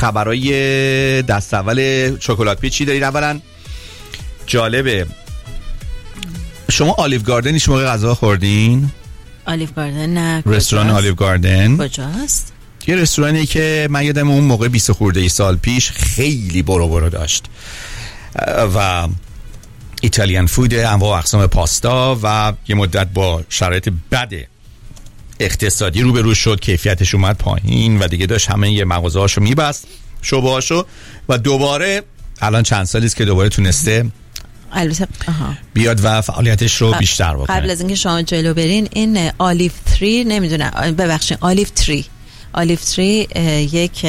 خبرای دست اول شکلات پیچ چی دارید؟ اولا جالبه، شما آلیو گاردن هیچ موقع غذا خوردین؟ آلیو گاردن نه. رستوران آلیو گاردن کجاست؟ یه رستورانی که من یادم اون موقع 20 خورده ای سال پیش خیلی برو داشت و ایتالیان فود، انواع و اقسام پاستا، و یه مدت با شرایط بد اقتصادی روبرو شد، کیفیتش اومد پایین و دیگه داشت همه یه مغازه‌هاشو میبست، شعبه‌هاشو، و دوباره الان چند سالی است که دوباره تونسته بیاد و فعالیتش رو بیشتر بکنه. قبل از اینکه شما جلو برین، این آلیو 3 نمیدونم، ببخشید آلیو 3 یک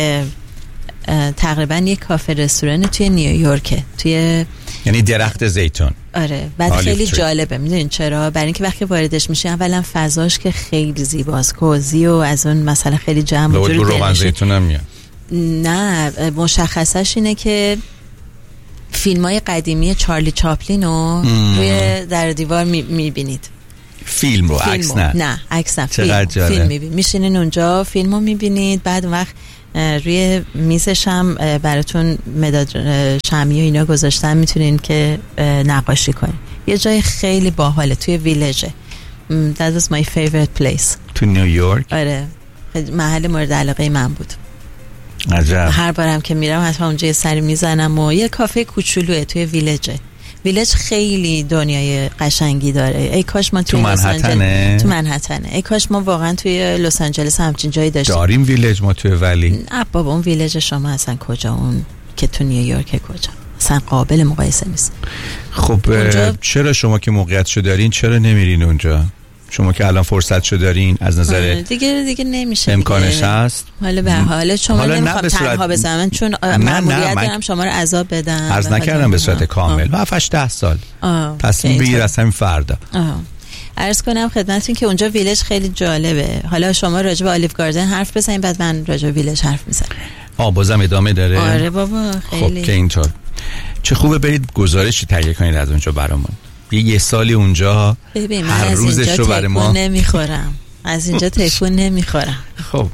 تقریبا یک کافه رستوران توی نیویورکه، توی یعنی درخت زیتون. آره، بعد خیلی جالبه. میدونین چرا؟ برای اینکه وقتی واردش میشه اولا فضاش که خیلی زیباست، کوزی و از اون مثلا خیلی جمع و جور روغن زیتون هم میاد. نه، مشخصش اینه که فیلمای قدیمی چارلی چاپلین رو روی در دیوار میبینید. فیلم رو، عکس نه عکس نه، فیلم میبینید، میشینین اونجا فیلمو میبینید، بعد وقت روی میزش هم براتون مداد شمعی و اینا گذاشتن، میتونین که نقاشی کنین. یه جای خیلی باحاله توی ویلجه. That was my favorite place. تو نیویورک؟ آره، محل مورد علاقه من بود. عجب. هر بارم که میرم حتما اونجا یه سری میزنم و یه کافه کوچولوئه توی ویلج خیلی دنیای قشنگی داره. ای کاش ما توی منهتنه. ای کاش ما واقعا توی لس آنجلس همچین جایی داریم ویلج ما توی، ولی نه بابا، اون ویلج شما اصلا کجا، اون که تو نیویورک کجا، اصلا قابل مقایسه نیست. خب چرا شما که موقعیتشو دارین چرا نمیرین اونجا؟ شما که الان فرصتشو دارین، از نظر دیگه نمیشه، امکانش هست. حالا به حال شما نمیخوام تنها بزنم چون مأموریت دارم شما رو عذاب بدم. عرض نکردم به صورت کامل، 7-10 سال تصمیم بگیر از همین فردا. عرض کنم خدمتتون که اونجا ویلج خیلی جالبه. حالا شما راجع به آلیو گاردن حرف بزنید، بعد من راجع به ویلج حرف میزنم. بازم ادامه داره؟ آره بابا خیلی. خب که اینطور چه خوبه برید گزارشی تهیه کنید از اونجا برامون. یه سالی اونجا هر روزش رو برای ما نمیخورم، از اینجا تکون نمیخورم. خب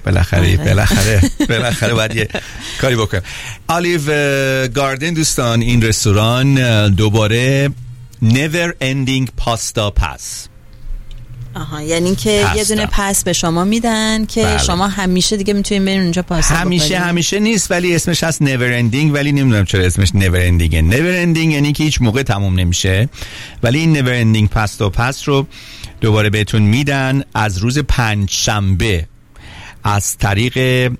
بالاخره باید یه کاری بکنم. آلیو گاردن دوستان، این رستوران دوباره never ending پاستا پس. یعنی که یه دونه پس به شما میدن که بله. شما همیشه دیگه میتونین برین اونجا پاستا بخورید. همیشه نیست، ولی اسمش هست never ending، ولی نمیدونم چرا اسمش never ending. never ending یعنی که هیچ موقع تموم نمیشه، ولی این never ending پاستا پس رو دوباره بهتون میدن از روز پنجشنبه از طریق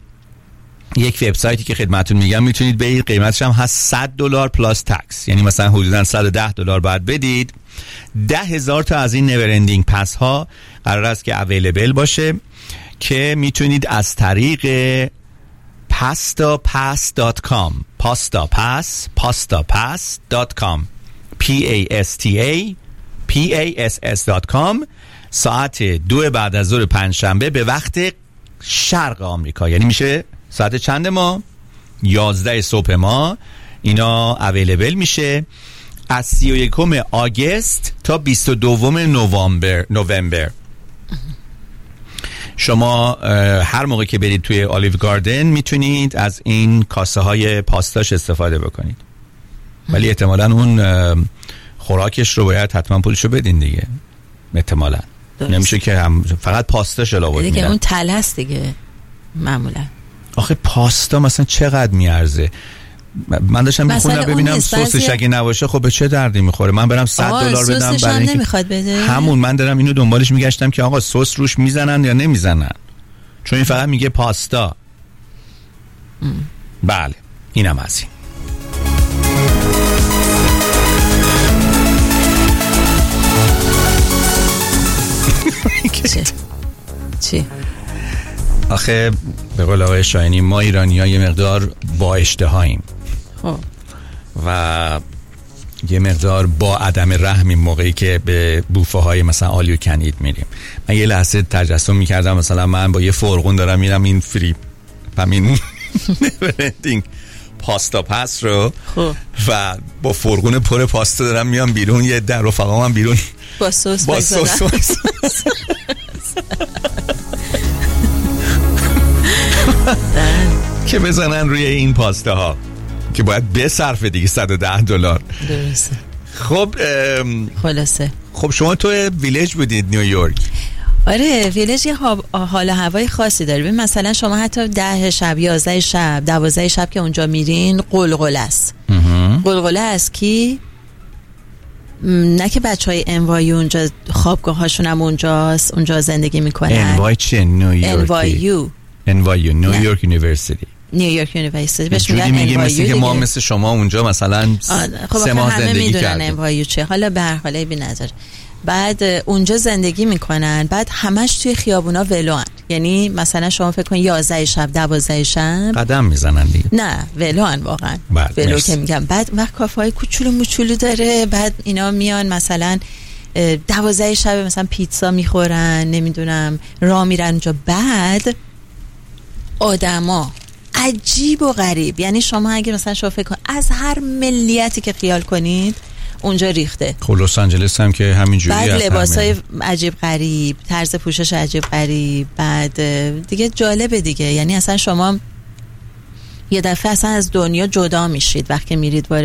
یک وبسایتی که خدمتتون میگم میتونید برید. قیمتش هم هست $100 پلاس تکس، یعنی مثلا حدودا $110 باید بدید. 10,000 تا از این never ending پس ها قرار است که اویلیبل باشه که میتونید از طریق pastapass.com pastapass.com pastapass.com ساعت 2 بعد از ظهر پنجشنبه به وقت شرق آمریکا، یعنی میشه ساعت چند ما؟ 11 صبح ما اینا اویلیبل میشه از 31 آگوست تا 22 نوامبر. شما هر موقع که برید توی آلیو گاردن میتونید از این کاسه های پاستاش استفاده بکنید، ولی احتمالاً اون خوراکش رو باید حتما پولشو بدین دیگه. احتمالاً نمیشه که هم فقط پاستاش علاوه میدن دیگه، اون تله است دیگه معمولا. آخه پاستا مثلا چقدر میارزه؟ من داشتم میخونم ببینم سسش اگه نباشه خب به چه دردی میخوره؟ من برم $100 بدم برای نمیخواد بده. همون من دارم اینو دنبالش میگشتم که آقا سس روش میزنن یا نمیزنن، چون این فقط میگه پاستا. بله اینم از این. چی؟ آخه به قول آقای شاهینی ما ایرانی‌ها یه مقدار با اشتهاییم و یه مقدار با عدم رحمیم موقعی که به بوفه های مثلا آلیو کنید میریم. من یه لحظه تجسم میکردم مثلا من با یه فرغون دارم میرم این فری همین نورندینگ پاستا پس رو و با فرغون پر پاستا دارم میام بیرون، یه در رفقام هم بیرون با سس که بزنن روی این پاستا ها که باید بصرفه دیگه $110. درسته. خب خلاصه خب شما تو ویلج بودید نیویورک؟ آره ویلج یه حال و هوای خاصی داره. ببین مثلا شما حتی 10 شب 11 شب 12 شب که اونجا میرین قلقله است. قلقله است کی؟ نه که بچهای NYU اونجا خوابگاه هاشون هم اونجاست، اونجا زندگی میکنن. NYU چیه؟ NYU نیویورک یونیورسیتی. نیویورک یونیورسیتی بهش میگن میگه مثل که ما مثل شما اونجا مثلا 3 ماه زندگی کردیم. چه حالا به هر حال بی نظر بعد اونجا زندگی میکنن، بعد همش توی خیابونا ولوان. یعنی مثلا شما فکر کن 11 شب 12 شب قدم میزنن دیگه. نه ولوان واقعا ولو که میگم. بعد وقت کافه‌های کوچولو موچولو داره، بعد اینا میان مثلا 12 شب مثلا پیتزا میخورن، نمیدونم راه میرن اونجا. بعد آدما عجیب و غریب، یعنی شما اگه مثلا شما فکر کن از هر ملیتی که خیال کنید اونجا ریخته. خب لس آنجلس هم که همینجوری. بعد لباسای عجیب غریب، طرز پوشش عجیب غریب، بعد دیگه جالبه دیگه. یعنی اصلا شما یه دفعه اصلا از دنیا جدا میشید وقتی میرید